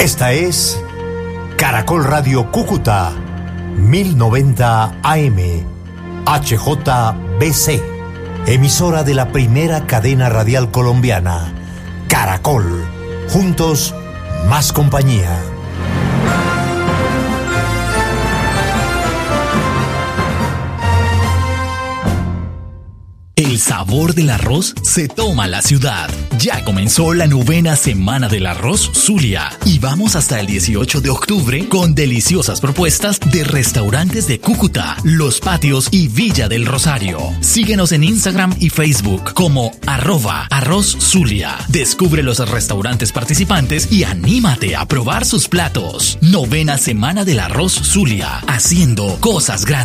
Esta es Caracol Radio Cúcuta, 1090 AM, HJBC, emisora de la primera cadena radial colombiana, Caracol. Juntos, más compañía. El sabor del arroz se toma en la ciudad. Ya comenzó la 9ª Semana del Arroz Zulia y vamos hasta el 18 de octubre con deliciosas propuestas de restaurantes de Cúcuta, Los Patios y Villa del Rosario. Síguenos en Instagram y Facebook como @Arroz Zulia. Descubre los restaurantes participantes y anímate a probar sus platos. 9ª Semana del Arroz Zulia, haciendo cosas grandes.